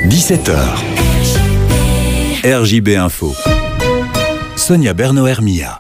17h. RJB Info. Sonia Berno-Hermia.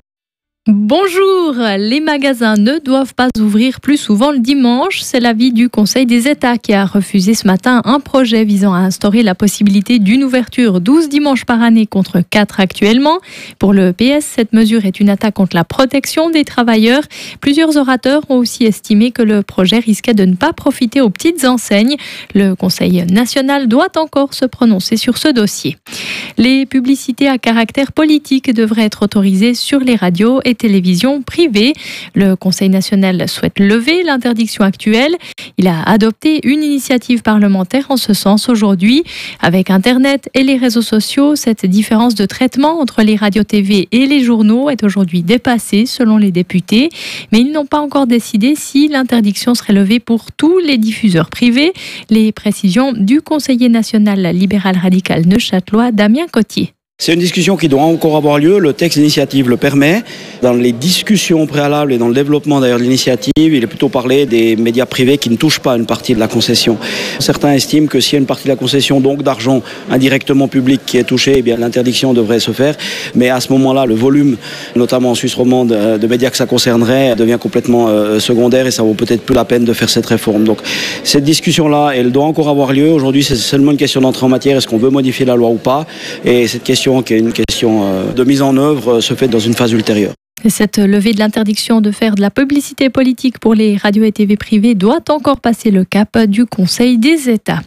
Bonjour, les magasins ne doivent pas ouvrir plus souvent le dimanche. C'est l'avis du Conseil des États qui a refusé ce matin un projet visant à instaurer la possibilité d'une ouverture 12 dimanches par année contre 4 actuellement. Pour le PS, cette mesure est une attaque contre la protection des travailleurs. Plusieurs orateurs ont aussi estimé que le projet risquait de ne pas profiter aux petites enseignes. Le Conseil national doit encore se prononcer sur ce dossier. Les publicités à caractère politique devraient être autorisées sur les radios et télévisions privées. Le Conseil national souhaite lever l'interdiction actuelle. Il a adopté une initiative parlementaire en ce sens aujourd'hui. Avec Internet et les réseaux sociaux, cette différence de traitement entre les radios-tv et les journaux est aujourd'hui dépassée selon les députés. Mais ils n'ont pas encore décidé si l'interdiction serait levée pour tous les diffuseurs privés. Les précisions du conseiller national libéral radical neuchâtelois Damien Cottier. C'est une discussion qui doit encore avoir lieu, le texte d'initiative le permet. Dans les discussions préalables et dans le développement d'ailleurs de l'initiative, il est plutôt parlé des médias privés qui ne touchent pas une partie de la concession. Certains estiment que s'il y a une partie de la concession, donc d'argent indirectement public qui est touchée, eh bien l'interdiction devrait se faire. Mais à ce moment-là, le volume, notamment en Suisse romande, de médias que ça concernerait devient complètement secondaire et ça vaut peut-être plus la peine de faire cette réforme. Donc cette discussion-là, elle doit encore avoir lieu. Aujourd'hui, c'est seulement une question d'entrée en matière. Est-ce qu'on veut modifier la loi ou pas? Et cette question qui est une question de mise en œuvre se fait dans une phase ultérieure. Cette levée de l'interdiction de faire de la publicité politique pour les radios et TV privées doit encore passer le cap du Conseil des États.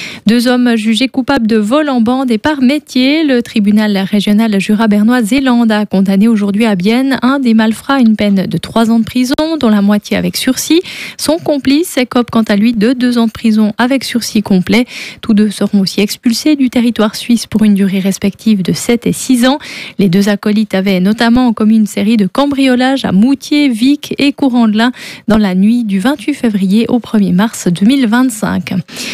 2 hommes jugés coupables de vol en bande et par métier. Le tribunal régional Jura-Bernois-Zélande a condamné aujourd'hui à Bienne un des malfrats à une peine de 3 ans de prison, dont la moitié avec sursis. Son complice écope quant à lui de 2 ans de prison avec sursis complet. Tous deux seront aussi expulsés du territoire suisse pour une durée respective de 7 et 6 ans. Les 2 acolytes avaient notamment en commun une série de cambriolages à Moutier, Vic et Courant-de-Lin dans la nuit du 28 février au 1er mars 2025.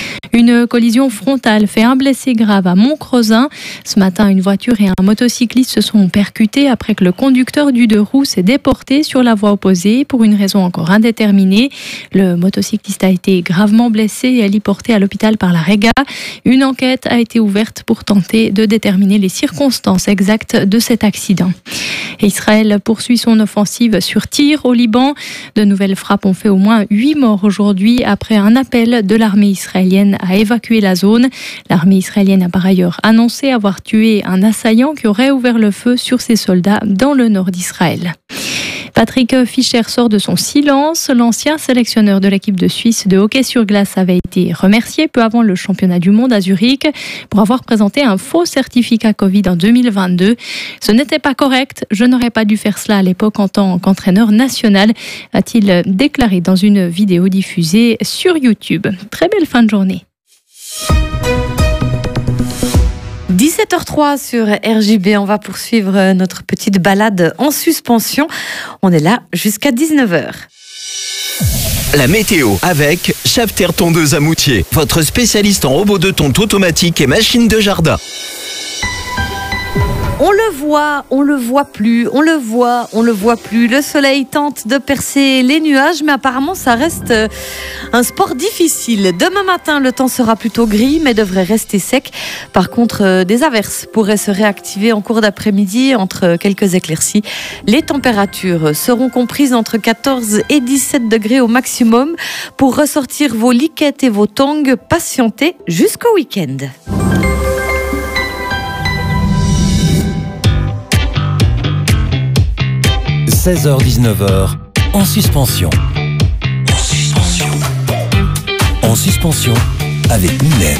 Une collision frontale fait un blessé grave à Montcrozin. Ce matin, une voiture et un motocycliste se sont percutés après que le conducteur du 2 roues s'est déporté sur la voie opposée pour une raison encore indéterminée. Le motocycliste a été gravement blessé et héliporté à l'hôpital par la Rega. Une enquête a été ouverte pour tenter de déterminer les circonstances exactes de cet accident. Et Israël poursuit son offensive sur Tyr au Liban. De nouvelles frappes ont fait au moins 8 morts aujourd'hui après un appel de l'armée israélienne à évacuer la zone. L'armée israélienne a par ailleurs annoncé avoir tué un assaillant qui aurait ouvert le feu sur ses soldats dans le nord d'Israël. Patrick Fischer sort de son silence. L'ancien sélectionneur de l'équipe de Suisse de hockey sur glace avait été remercié peu avant le championnat du monde à Zurich pour avoir présenté un faux certificat Covid en 2022. Ce n'était pas correct. Je n'aurais pas dû faire cela à l'époque en tant qu'entraîneur national, a-t-il déclaré dans une vidéo diffusée sur YouTube. Très belle fin de journée. 17h03 sur RJB, on va poursuivre notre petite balade en suspension. On est là jusqu'à 19h. La météo avec Schafter Tondeuse à Moutier, votre spécialiste en robots de tonte automatique et machines de jardin. On le voit plus. Le soleil tente de percer les nuages, mais apparemment ça reste un sport difficile. Demain matin, le temps sera plutôt gris, mais devrait rester sec. Par contre, des averses pourraient se réactiver en cours d'après-midi entre quelques éclaircies. Les températures seront comprises entre 14 et 17 degrés au maximum. Pour ressortir vos liquettes et vos tongs, patientez jusqu'au week-end. 16h-19h, en suspension. En suspension avec Mylène.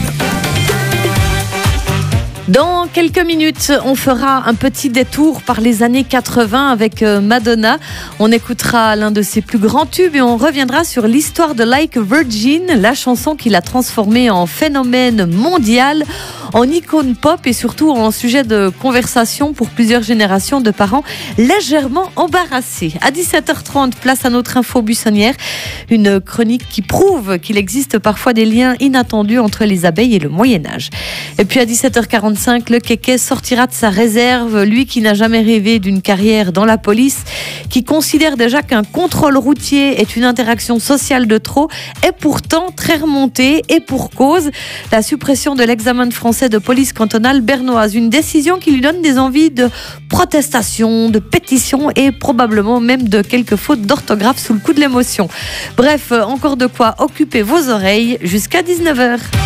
Dans quelques minutes, on fera un petit détour par les années 80 avec Madonna. On écoutera l'un de ses plus grands tubes et on reviendra sur l'histoire de Like a Virgin, la chanson qui l'a transformée en phénomène mondial. en icône pop et surtout en sujet de conversation pour plusieurs générations de parents légèrement embarrassés. À 17h30, place à notre info buissonnière, une chronique qui prouve qu'il existe parfois des liens inattendus entre les abeilles et le Moyen-Âge. Et puis à 17h45, le kéké sortira de sa réserve, lui qui n'a jamais rêvé d'une carrière dans la police, qui considère déjà qu'un contrôle routier est une interaction sociale de trop, est pourtant très remonté et pour cause, la suppression de l'examen de français de police cantonale bernoise, une décision qui lui donne des envies de protestation, de pétition et probablement même de quelques fautes d'orthographe sous le coup de l'émotion. Bref, encore de quoi occuper vos oreilles jusqu'à 19h.